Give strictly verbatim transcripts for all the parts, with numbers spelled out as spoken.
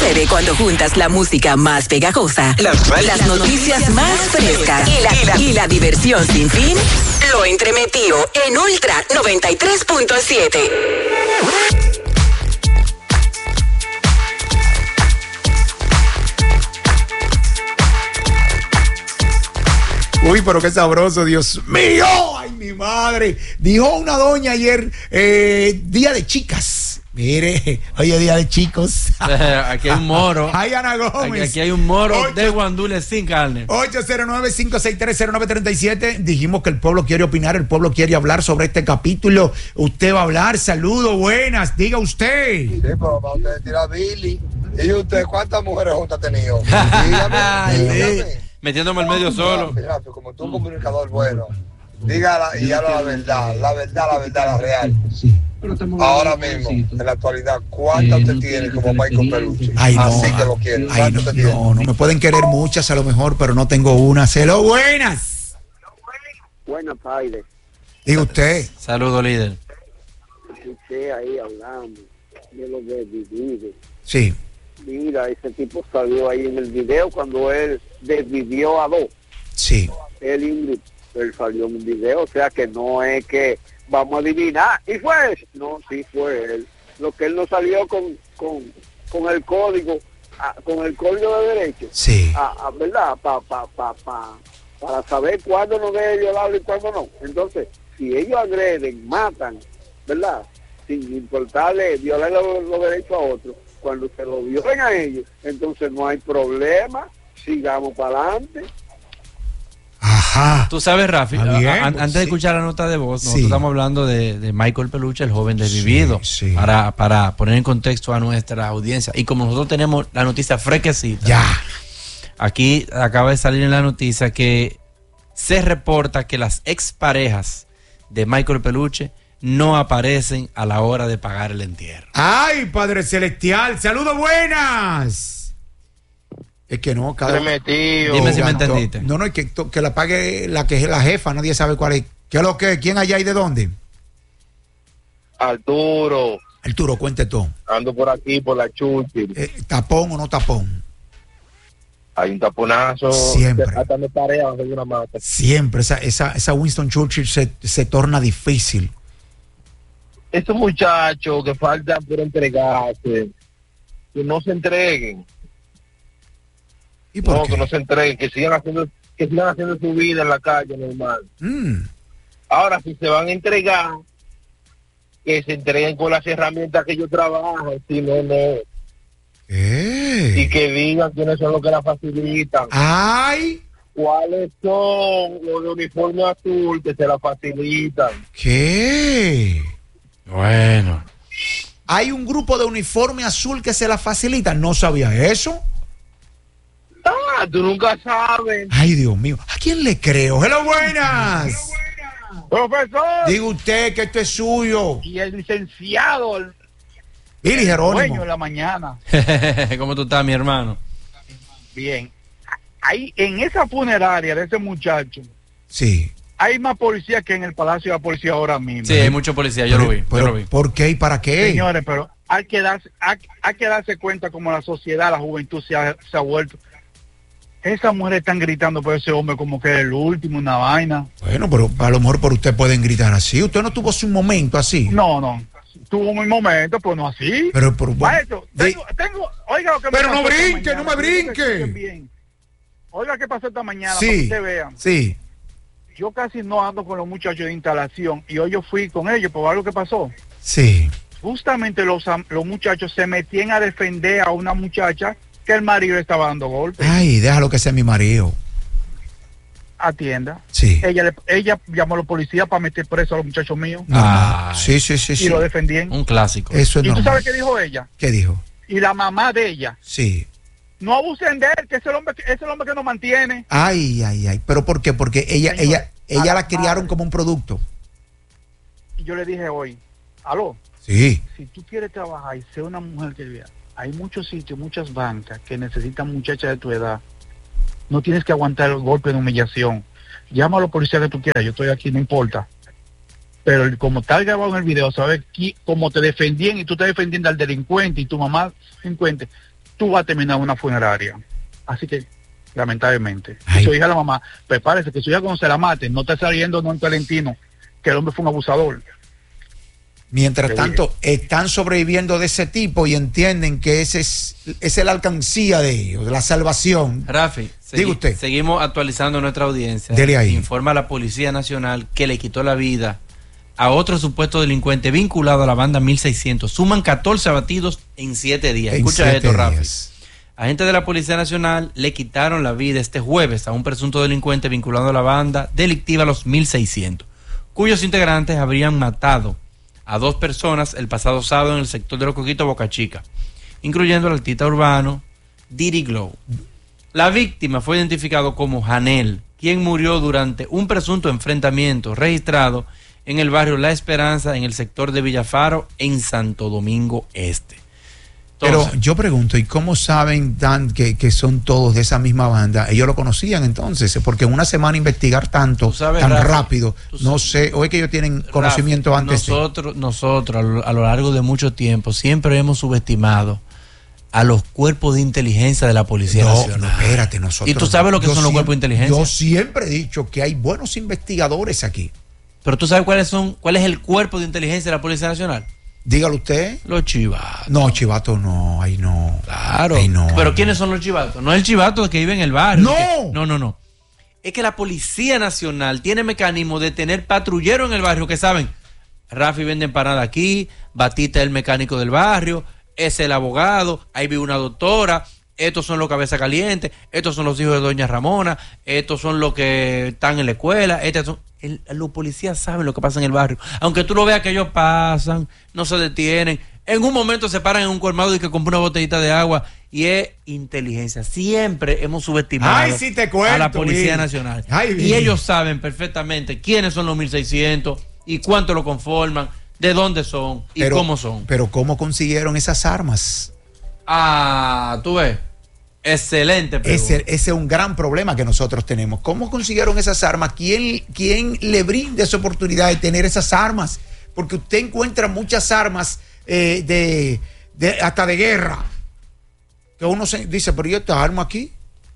sucede cuando juntas la música más pegajosa, las, las noticias más frescas y la, y, la, y la diversión sin fin. Lo entremetido en Ultra noventa y tres punto siete. Uy, pero qué sabroso, Dios mío. Ay, mi madre. Dijo una doña ayer, eh, día de chicas. Mire, oye, día de chicos. Aquí hay un moro. Ay, Ana Gómez. Aquí, aquí hay un moro ocho, de guandules sin carne. ocho cero nueve, cinco seis tres, cero nueve tres siete. Dijimos que el pueblo quiere opinar, el pueblo quiere hablar sobre este capítulo. Usted va a hablar. Saludos, buenas. Diga usted. Sí, pero para usted tirar Billy. ¿Y usted cuántas mujeres juntas ha tenido? Dígame, dígame. Metiéndome al medio solo. Fíjate, como tú un comunicador bueno, dígala y habla la verdad, la verdad, la verdad, la real. Ahora mismo, en la actualidad, ¿cuántas usted tiene como Michael Peluche? Ay, no, así que lo quiere. Ay, no, no, no, me pueden querer muchas a lo mejor, pero no tengo una. ¡Celo, buenas! Buenas tardes. Diga usted. Saludos, líder. Escuché ahí hablando de lo de Vivido. Sí. Mira, ese tipo salió ahí en el video cuando él desvivió a dos. Sí. Él, Ingrid, él salió en un video, o sea que no es que vamos a adivinar. ¿Y fue él? No, sí fue él. Lo que él no salió con con, con el código, a, con el código de derecho. Sí. A, a, ¿verdad? Pa, pa, pa, pa, para saber cuándo no debe violarlo y cuándo no. Entonces, si ellos agreden, matan, ¿verdad? Sin importarle violar los, los derechos a otros, cuando se lo violen a ellos, entonces no hay problema, sigamos para adelante. Ajá. Tú sabes, Rafi, ah, bien, a, a, pues, antes sí. de escuchar la nota de voz, nosotros sí. estamos hablando de, de Michael Peluche, el joven desvivido, sí, sí. Para, para poner en contexto a nuestra audiencia. Y como nosotros tenemos la noticia fresquecita, ya. Aquí acaba de salir en la noticia que se reporta que las exparejas de Michael Peluche no aparecen a la hora de pagar el entierro. Ay, Padre Celestial, saludos, buenas. Es que no, cada Dime si me entendiste. No, no, que, que la pague la que es la jefa, nadie sabe cuál es. ¿Qué es lo que? ¿Quién allá y de dónde? Arturo. Arturo, cuente todo. Ando por aquí, por la Churchill. Eh, ¿Tapón o no tapón? Hay un taponazo. Siempre. Hasta me paré abajo de una mata. Siempre, esa, esa, esa Winston Churchill se, se torna difícil. Estos muchachos que faltan por entregarse, que no se entreguen. ¿Y por no, qué? que no se entreguen, que sigan haciendo, que sigan haciendo su vida en la calle normal. Mm. Ahora, si se van a entregar, que se entreguen con las herramientas que ellos trabajan, si no, no. Eh. Y que digan quiénes son los que la facilitan. ¡Ay! ¿Cuáles son los de uniforme azul que se la facilitan? ¿Qué? Bueno. Hay un grupo de uniforme azul que se la facilita. No sabía eso. Ah, tú nunca sabes. Ay, Dios mío. ¿A quién le creo? ¡Hello, buenas! Profesor. Diga usted que esto es suyo. Y el licenciado. El, Billy Jerónimo. dueño en la mañana. ¿Cómo tú estás, mi hermano? Bien. Ahí, en esa funeraria de ese muchacho, Sí. hay más policía que en el Palacio de la Policía ahora mismo. Sí, hay mucho policía, yo pero, lo vi. Pero, yo lo vi. ¿por qué y para qué? Señores, pero hay que darse, hay, hay que darse cuenta como la sociedad, la juventud se ha, se ha vuelto. Esas mujeres están gritando por ese hombre como que es el último, una vaina. Bueno, pero a lo mejor por usted pueden gritar así. Usted no tuvo su momento así. No, no. Tuvo un momento, pues no así. Pero, pero bueno, Maestro, tengo, tengo, oiga lo que pero me no pasó esta brinque, mañana, no me quiero que brinque. escuchen bien. Oiga qué pasó esta mañana, para que Sí, ustedes vean. sí. Yo casi no ando con los muchachos de instalación y hoy yo fui con ellos por ver lo que pasó. Sí. Justamente los, los muchachos se metían a defender a una muchacha que el marido estaba dando golpes. Ay, déjalo que sea mi marido. Atienda. Sí. Ella le, ella llamó a los policías para meter preso a los muchachos míos. Normal. Sí, sí, sí, Y sí. lo defendían. Un clásico. Eso es ¿Y tú normal. sabes qué dijo ella? ¿Qué dijo? Y la mamá de ella. Sí. No abusen de él, que es el hombre, es el hombre que nos mantiene. Ay, ay, ay. ¿Pero por qué? Porque ella, Señor, ella, ella a la la criaron madre. como un producto. Y yo le dije hoy, aló, Sí. si tú quieres trabajar y ser una mujer que vea, hay muchos sitios, muchas bancas que necesitan muchachas de tu edad. No tienes que aguantar el golpe de humillación. Llama a los policías que tú quieras, yo estoy aquí, no importa. Pero como está grabado en el video, sabes cómo te defendían y tú estás defendiendo al delincuente y tu mamá delincuente. tú vas a terminar en una funeraria. Así que, lamentablemente. Ay. Y yo dije a la mamá, prepárese que su hija cuando se la mate, no está saliendo no en Tolentino, que el hombre fue un abusador. Mientras Qué tanto, están sobreviviendo de ese tipo y entienden que ese es, esa es la alcancía de ellos, de la salvación. Rafi, Diga usted. seguimos actualizando nuestra audiencia. Dele ahí. Informa a la Policía Nacional que le quitó la vida a otro supuesto delincuente vinculado a la banda mil seiscientos. Suman catorce abatidos en siete días. En Escucha siete esto, Rafi. días. Agentes de la Policía Nacional le quitaron la vida este jueves a un presunto delincuente vinculado a la banda delictiva Los mil seiscientos, cuyos integrantes habrían matado a dos personas el pasado sábado en el sector de Los Coquitos, Boca Chica, incluyendo al artista urbano Diddy Glow. La víctima fue identificado como Janel, quien murió durante un presunto enfrentamiento registrado en el barrio La Esperanza, en el sector de Villafaro, en Santo Domingo Este. Entonces, Pero yo pregunto, ¿y cómo saben Dan, que, que son todos de esa misma banda? Ellos lo conocían entonces, porque en una semana investigar tanto, Tú sabes, tan Rafi, rápido, tú no sabes. sé, o es que ellos tienen conocimiento Rafi, antes. de- Nosotros, nosotros a lo, a lo largo de mucho tiempo, siempre hemos subestimado a los cuerpos de inteligencia de la Policía No, Nacional. no, espérate, nosotros. ¿Y tú sabes lo que yo son los siem- cuerpos de inteligencia? Yo siempre he dicho que hay buenos investigadores aquí. Pero tú sabes cuáles son, cuál es el cuerpo de inteligencia de la Policía Nacional. Dígalo usted. Los chivatos. No, chivato no, ahí no. Claro. Ay, no, Pero ay, ¿quiénes son los chivatos? No es el chivato que vive en el barrio. No. Que- no, no, no. Es que la Policía Nacional tiene mecanismo de tener patrulleros en el barrio que saben, Rafi vende empanada aquí, Batista es el mecánico del barrio, es el abogado, ahí vive una doctora, estos son los cabeza calientes, estos son los hijos de doña Ramona, estos son los que están en la escuela, estos son... El, los policías saben lo que pasa en el barrio. Aunque tú lo veas que ellos pasan, no se detienen, en un momento se paran en un colmado y que compra una botellita de agua, y es inteligencia. Siempre hemos subestimado Ay, sí te cuento, a la Policía Bill. Nacional. Ay, y Bill. ellos saben perfectamente quiénes son los mil seiscientos y cuánto lo conforman, de dónde son y Pero- cómo son. Pero ¿cómo consiguieron esas armas? Ah, tú ves. Excelente pregunta. Ese, ese es un gran problema que nosotros tenemos. ¿Cómo consiguieron esas armas? ¿Quién, quién le brinda esa oportunidad de tener esas armas? Porque usted encuentra muchas armas eh, de, de hasta de guerra. Que uno se dice, pero ¿y esta arma aquí?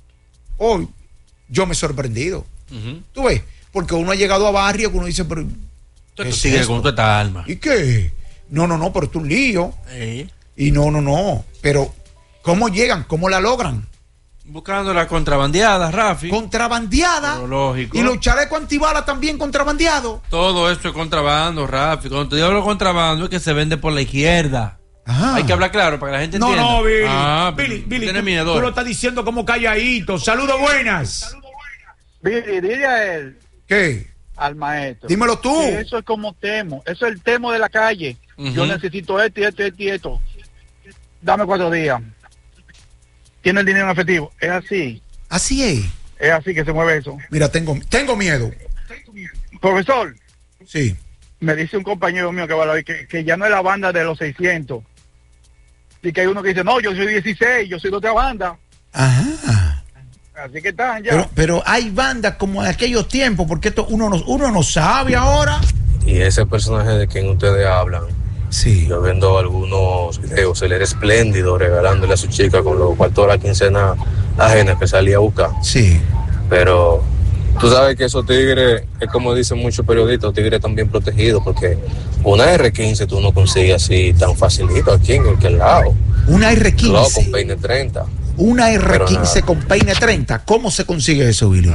Hoy yo me he sorprendido. Ujú. ¿Tú ves? Porque uno ha llegado a barrio que uno dice, pero Tú ¿qué es sigues esto? con toda esta alma. ¿y qué? No, no, no, pero es un lío. Sí. Y no, no, no. Pero ¿cómo llegan? ¿Cómo la logran? Buscando la contrabandeada, Rafi. Contrabandeada. Pero lógico. Y los chalecos antibalas también contrabandeados. Todo esto es contrabando, Rafi. Cuando te hablo de contrabando es que se vende por la izquierda. Ajá. Hay que hablar claro para que la gente No, entienda. no, Billy. Ah, Billy, pero Billy, tiene tú, miedo. tú lo estás diciendo como calladito. Saludos buenas. Billy, dile a él, ¿Qué? al maestro. Dímelo tú. que eso es como temo, eso es el temo de la calle. Ujú. Yo necesito esto y esto y esto y esto. Dame cuatro días. Tiene el dinero en efectivo. Es así, Así es. es así que se mueve eso. Mira, tengo, tengo miedo. Profesor, Sí. me dice un compañero mío que va a la que, que ya no es la banda de los seiscientos. Y que hay uno que dice, no, yo soy dieciséis, yo soy de otra banda. Ajá. Así que están ya. Pero, pero hay bandas como en aquellos tiempos, porque esto uno no, uno no sabe ahora. Y ese personaje de quien ustedes hablan, Sí. yo viendo algunos videos, él era espléndido regalándole a su chica con los cuartos de la quincena ajena que salía a buscar. Sí. Pero tú sabes que esos tigres, es como dicen muchos periodistas, los tigres están bien protegidos porque una R quince tú no consigues así tan facilito aquí en aquel lado. Una R Claro, con quince. peine treinta. Una R Pero quince nada. con peine treinta. ¿Cómo se consigue eso, Billy?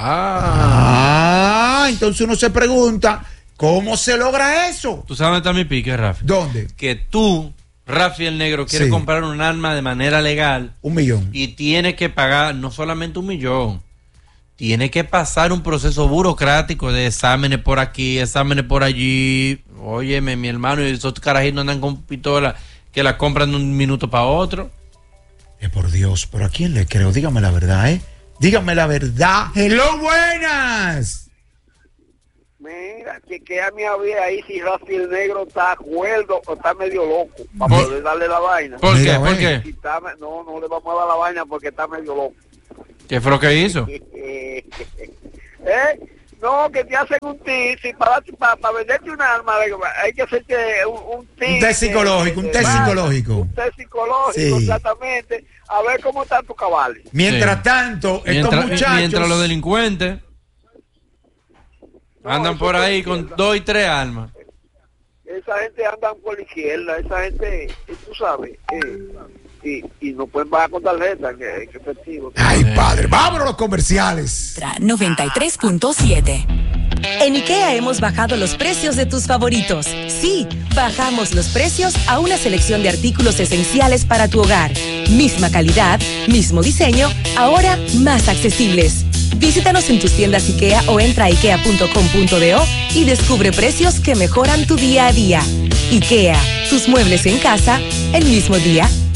Ah. Ah, entonces uno se pregunta, ¿cómo se logra eso? ¿Tú sabes dónde está mi pique, Rafi? ¿Dónde? Que tú, Rafi el Negro, quieres Sí. comprar un arma de manera legal Un millón. y tienes que pagar no solamente un millón, tiene que pasar un proceso burocrático de exámenes por aquí, exámenes por allí. Óyeme, mi hermano, y esos carajitos andan con pistola que la compran de un minuto para otro. Eh, por Dios, pero ¿a quién le creo? Dígame la verdad, ¿eh? Dígame la verdad. ¡Hello, buenas! Mira, chequeame a ver ahí si Rafi el Negro está acuerdo o está medio loco para Por- poder darle la vaina. ¿Por Mira, qué? ¿Por ve. qué? Si está, no, no le vamos a dar la vaina porque está medio loco. ¿Qué fue lo que hizo? ¿Eh? No, que te hacen un test, y para, para, para venderte un arma, hay que hacerte un, un test. Un test psicológico, un test psicológico. Un test psicológico, Sí. exactamente, a ver cómo están tus cabales. Mientras Sí. tanto, Mientras, estos muchachos... mientras los delincuentes No, andan eso por por ahí izquierda. con dos y tres armas. Esa gente anda por la izquierda, esa gente, eh, tú sabes, eh, y, y no pueden bajar con tarjeta, que, que efectivo. Ay, padre, vámonos a los comerciales. noventa y tres punto siete. En IKEA hemos bajado los precios de tus favoritos. Sí, bajamos los precios a una selección de artículos esenciales para tu hogar. Misma calidad, mismo diseño, ahora más accesibles. Visítanos en tus tiendas IKEA o entra a ikea punto com punto do y descubre precios que mejoran tu día a día. IKEA, tus muebles en casa el mismo día.